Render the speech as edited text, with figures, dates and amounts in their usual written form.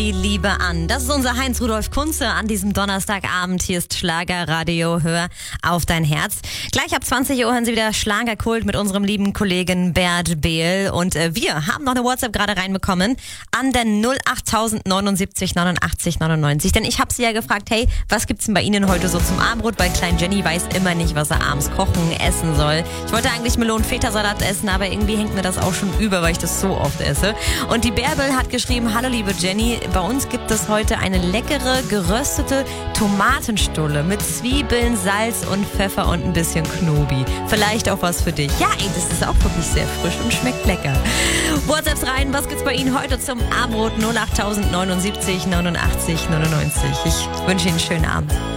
Liebe an. Das ist unser Heinz-Rudolf Kunze an diesem Donnerstagabend. Hier ist Schlagerradio. Hör auf dein Herz. Gleich ab 20 Uhr hören Sie wieder Schlagerkult mit unserem lieben Kollegen Bert Behl. Und wir haben noch eine WhatsApp gerade reinbekommen an der 08000 79 89 99. Denn ich habe Sie ja gefragt, hey, was gibt's denn bei Ihnen heute so zum Abendbrot? Weil Klein Jenny weiß immer nicht, was er abends kochen, essen soll. Ich wollte eigentlich Melonen-Feta-Salat essen, aber irgendwie hängt mir das auch schon über, weil ich das so oft esse. Und die Bärbel hat geschrieben, hallo liebe Jenny, bei uns gibt es heute eine leckere, geröstete Tomatenstulle mit Zwiebeln, Salz und Pfeffer und ein bisschen Knobi. Vielleicht auch was für dich. Ja, ey, das ist auch wirklich sehr frisch und schmeckt lecker. WhatsApps rein, was gibt's bei Ihnen heute zum Abendbrot? 08000 79 89 99. Ich wünsche Ihnen einen schönen Abend.